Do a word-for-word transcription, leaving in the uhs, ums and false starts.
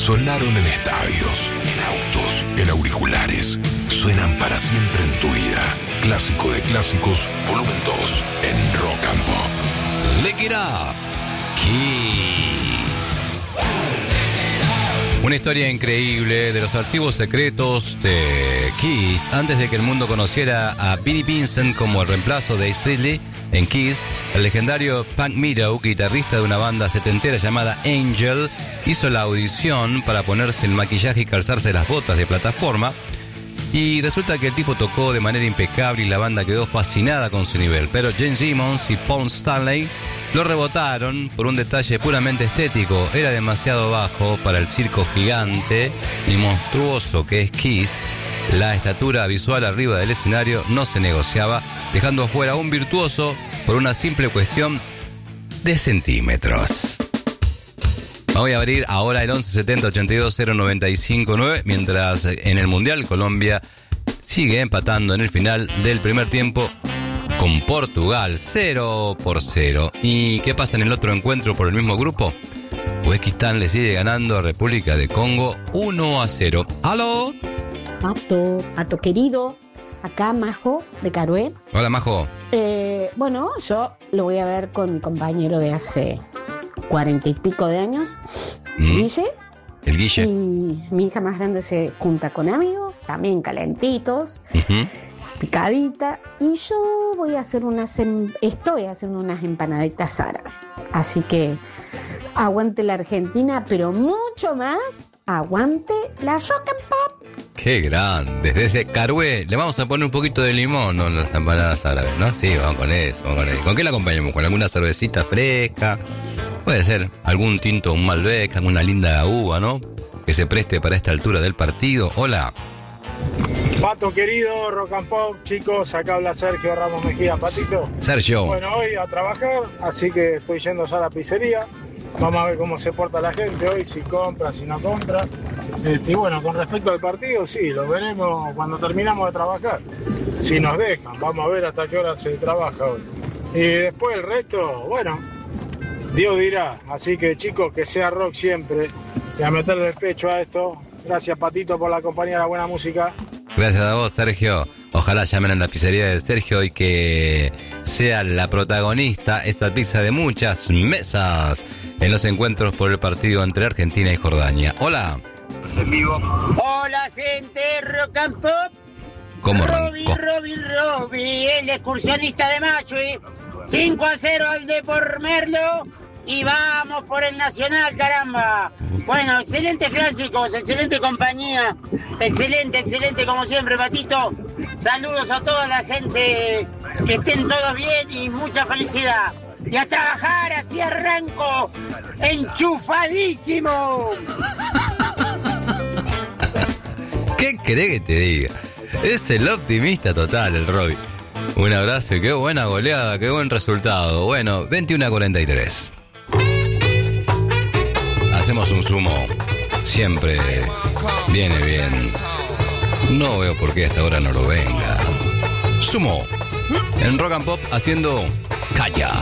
Sonaron en estadios, en autos, en auriculares. Suenan para siempre en tu vida. Clásico de clásicos, volumen dos, en Rock and Pop. Lick It Up, Kiss. Una historia increíble de los archivos secretos de Kiss. Antes de que el mundo conociera a Vinnie Vincent como el reemplazo de Ace Frehley en Kiss, el legendario Punk Meadow, guitarrista de una banda setentera llamada Angel, hizo la audición para ponerse el maquillaje y calzarse las botas de plataforma. Y resulta que el tipo tocó de manera impecable y la banda quedó fascinada con su nivel. Pero Gene Simmons y Paul Stanley lo rebotaron por un detalle puramente estético. Era demasiado bajo para el circo gigante y monstruoso que es Kiss. La estatura visual arriba del escenario no se negociaba, dejando afuera a un virtuoso por una simple cuestión de centímetros. Voy a abrir ahora el once setenta ochenta y dos cero noventa y cinco nueve, mientras en el Mundial Colombia sigue empatando en el final del primer tiempo con Portugal, cero por cero. ¿Y qué pasa en el otro encuentro por el mismo grupo? Uzbekistán le sigue ganando a República de Congo uno a cero. ¡Aló! Pato, Pato querido, acá Majo de Carué. Hola, Majo. Eh, bueno, yo lo voy a ver con mi compañero de hace cuarenta y pico de años, mm. Guille. El Guille. Y mi hija más grande se junta con amigos, también calentitos, uh-huh. picadita. Y yo voy a hacer unas, em- estoy haciendo unas empanaditas árabes. Así que aguante la Argentina, pero mucho más, aguante la Rock and Pop. ¡Qué grande! Desde Carué le vamos a poner un poquito de limón, ¿no?, en las empanadas árabes, ¿no? Sí, vamos con eso, vamos con eso. ¿Con qué la acompañamos? ¿Con alguna cervecita fresca? Puede ser algún tinto, un Malbec, alguna linda uva, ¿no?, que se preste para esta altura del partido. Hola. Pato querido, Rock and Pop, chicos, acá habla Sergio Ramos Mejía. Patito. Sergio. Bueno, hoy a trabajar, así que estoy yendo ya a la pizzería. Vamos a ver cómo se porta la gente hoy, si compra, si no compra. Este, y bueno, con respecto al partido, sí, lo veremos cuando terminamos de trabajar. Si nos dejan, vamos a ver hasta qué hora se trabaja hoy. Y después el resto, bueno, Dios dirá. Así que chicos, que sea rock siempre. Y a meterle el pecho a esto. Gracias, Patito, por la compañía de la buena música. Gracias a vos, Sergio. Ojalá llamen a la pizzería de Sergio y que sea la protagonista esta pizza de muchas mesas en los encuentros por el partido entre Argentina y Jordania. Hola. Hola, gente, Rock and Pop. ¿Cómo Robbie, arrancó? Robbie, Robbie, el excursionista de Machui. cinco a cero al de por Merlo. Y vamos por el Nacional, caramba. Bueno, excelentes clásicos, excelente compañía. Excelente, excelente como siempre, Patito. Saludos a toda la gente. Que estén todos bien y mucha felicidad. Y a trabajar, así arranco. ¡Enchufadísimo! ¿Qué querés que te diga? Es el optimista total, el Robbie. Un abrazo y qué buena goleada, qué buen resultado. Bueno, veintiuno a cuarenta y tres. Hacemos un sumo. Siempre viene bien. No veo por qué hasta ahora no lo venga. Sumo. En Rock and Pop haciendo Calla.